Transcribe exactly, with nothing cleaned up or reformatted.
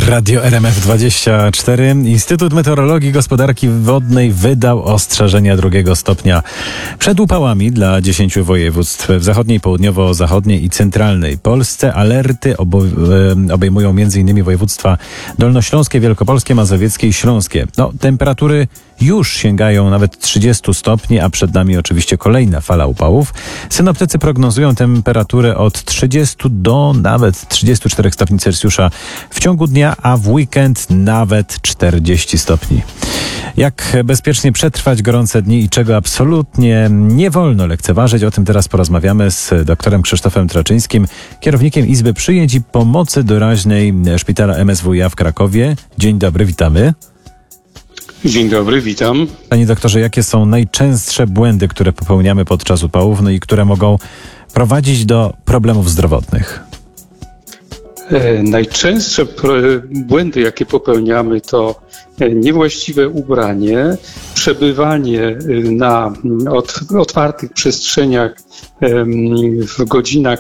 Radio R M F dwadzieścia cztery. Instytut Meteorologii i Gospodarki Wodnej wydał ostrzeżenia drugiego stopnia przed upałami dla dziesięciu województw w zachodniej, południowo-zachodniej i centralnej Polsce. Alerty obejmują m.in. województwa dolnośląskie, wielkopolskie, mazowieckie i śląskie. No, temperatury już sięgają nawet trzydziestu stopni, a przed nami oczywiście kolejna fala upałów. Synoptycy prognozują temperaturę od trzydziestu do nawet trzydziestu czterech stopni Celsjusza w ciągu dnia, a w weekend nawet czterdzieści stopni. Jak bezpiecznie przetrwać gorące dni i czego absolutnie nie wolno lekceważyć, o tym teraz porozmawiamy z doktorem Krzysztofem Traczyńskim, kierownikiem Izby Przyjęć i Pomocy Doraźnej Szpitala M S W i A w Krakowie. Dzień dobry, witamy. Dzień dobry, witam. Panie doktorze, jakie są najczęstsze błędy, które popełniamy podczas upałów, no i które mogą prowadzić do problemów zdrowotnych? E, najczęstsze błędy, jakie popełniamy, to niewłaściwe ubranie, przebywanie na otwartych przestrzeniach w godzinach